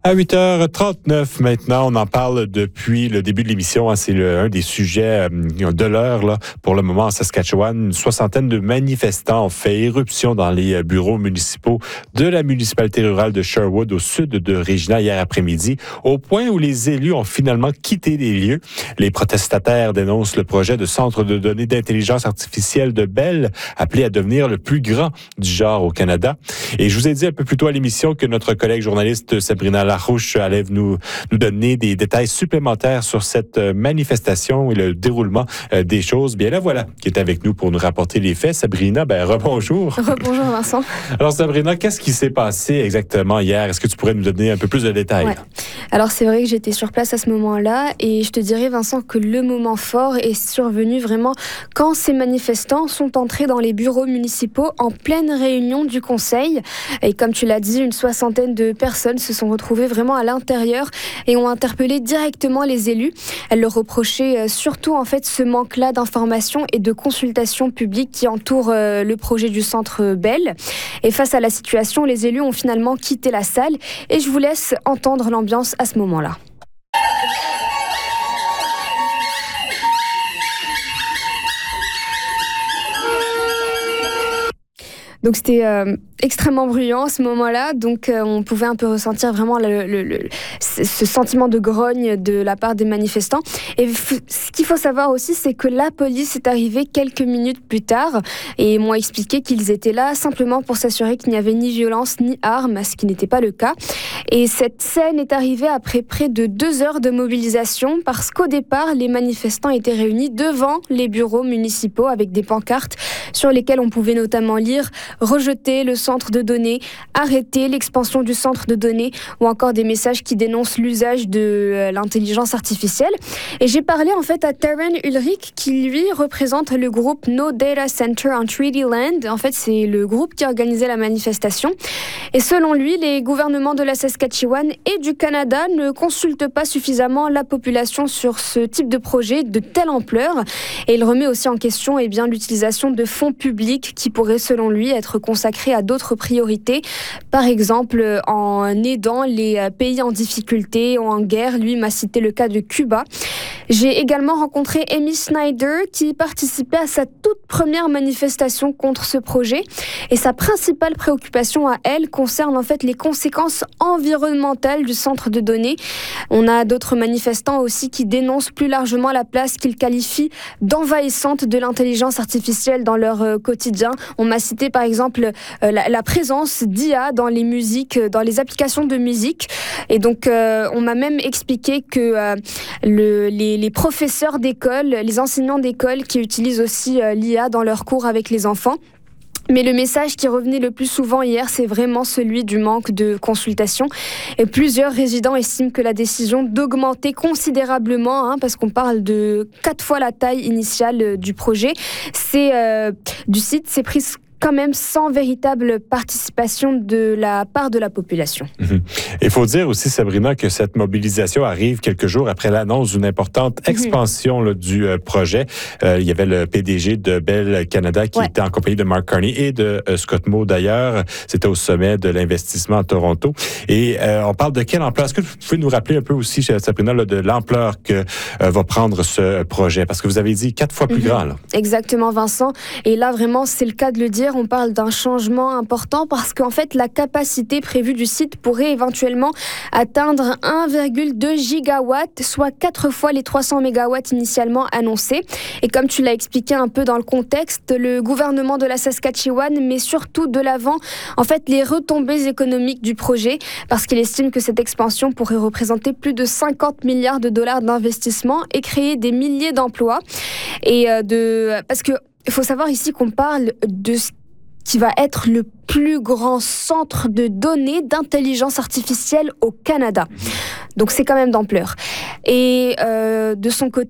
À 8h39 maintenant, on en parle depuis le début de l'émission. C'est un des sujets de l'heure là. Pour le moment en Saskatchewan, une soixantaine de manifestants ont fait éruption dans les bureaux municipaux de la municipalité rurale de Sherwood au sud de Regina hier après-midi, au point où les élus ont finalement quitté les lieux. Les protestataires dénoncent le projet de centre de données d'intelligence artificielle de Bell, appelé à devenir le plus grand du genre au Canada. Et je vous ai dit un peu plus tôt à l'émission que notre collègue journaliste Sabrina Larouche allait nous donner des détails supplémentaires sur cette manifestation et le déroulement des choses. Bien, la voilà qui est avec nous pour nous rapporter les faits. Sabrina, rebonjour. Rebonjour Vincent. Alors Sabrina, qu'est-ce qui s'est passé exactement hier? Est-ce que tu pourrais nous donner un peu plus de détails? Ouais. Alors c'est vrai que j'étais sur place à ce moment-là et je te dirais Vincent que le moment fort est survenu vraiment quand ces manifestants sont entrés dans les bureaux municipaux en pleine réunion du conseil. Et comme tu l'as dit, une soixantaine de personnes se sont retrouvées vraiment à l'intérieur et ont interpellé directement les élus. Elles leur reprochaient surtout en fait ce manque-là d'informations et de consultations publiques qui entourent le projet du centre Bell. Et face à la situation, les élus ont finalement quitté la salle et je vous laisse entendre l'ambiance à ce moment-là. Donc c'était extrêmement bruyant à ce moment-là, donc on pouvait un peu ressentir vraiment ce sentiment de grogne de la part des manifestants. Et ce qu'il faut savoir aussi, c'est que la police est arrivée quelques minutes plus tard et m'ont expliqué qu'ils étaient là simplement pour s'assurer qu'il n'y avait ni violence ni armes, ce qui n'était pas le cas. Et cette scène est arrivée après près de 2 heures de mobilisation parce qu'au départ, les manifestants étaient réunis devant les bureaux municipaux avec des pancartes sur lesquelles on pouvait notamment lire « Rejeter le centre de données »,« Arrêter l'expansion du centre de données » ou encore des messages qui dénoncent l'usage de l'intelligence artificielle. Et j'ai parlé en fait à Taryn Ulrich qui lui représente le groupe No Data Center on Treaty Land. En fait, c'est le groupe qui organisait la manifestation. Et selon lui, les gouvernements de la Saskatchewan et du Canada ne consultent pas suffisamment la population sur ce type de projet de telle ampleur. Et il remet aussi en question l'utilisation de fonds publics qui pourraient, selon lui, être consacrés à d'autres priorités. Par exemple, en aidant les pays en difficulté ou en guerre. Lui m'a cité le cas de Cuba. J'ai également rencontré Amy Snyder qui participait à sa toute première manifestation contre ce projet. Et sa principale préoccupation à elle concerne en fait les conséquences environnementales du centre de données. On a d'autres manifestants aussi qui dénoncent plus largement la place qu'ils qualifient d'envahissante de l'intelligence artificielle dans leur quotidien. On m'a cité par exemple la présence d'IA dans les musiques, dans les applications de musique. Et donc on m'a même expliqué que les professeurs d'école, les enseignants d'école qui utilisent aussi l'IA dans leurs cours avec les enfants. Mais le message qui revenait le plus souvent hier, c'est vraiment celui du manque de consultation. Et plusieurs résidents estiment que la décision d'augmenter considérablement, parce qu'on parle de 4 fois la taille initiale du projet, du site, c'est prise quand même sans véritable participation de la part de la population. Il faut dire aussi, Sabrina, que cette mobilisation arrive quelques jours après l'annonce d'une importante expansion du projet. Il y avait le PDG de Bell Canada qui était en compagnie de Mark Carney et de Scott Moe d'ailleurs. C'était au sommet de l'investissement à Toronto. Et on parle de quelle ampleur? Est-ce que vous pouvez nous rappeler un peu aussi, Sabrina, de l'ampleur que va prendre ce projet? Parce que vous avez dit 4 fois plus grand. Là. Exactement, Vincent. Et là, vraiment, c'est le cas de le dire. On parle d'un changement important parce qu'en fait, la capacité prévue du site pourrait éventuellement atteindre 1,2 gigawatts, soit 4 fois les 300 mégawatts initialement annoncés. Et comme tu l'as expliqué un peu dans le contexte, le gouvernement de la Saskatchewan met surtout de l'avant en fait les retombées économiques du projet parce qu'il estime que cette expansion pourrait représenter plus de 50 milliards de dollars d'investissement et créer des milliers d'emplois. Et parce que il faut savoir ici qu'on parle de ce qui va être le plus grand centre de données d'intelligence artificielle au Canada. Donc c'est quand même d'ampleur. Et de son côté,